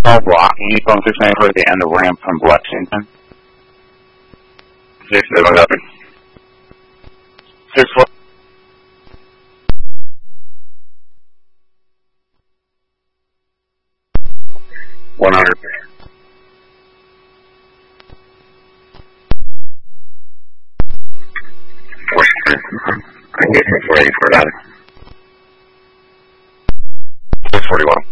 all blocking you from 694 at the end of ramp from Lexington. 611. 6-4. Engagement 484, got it. 641.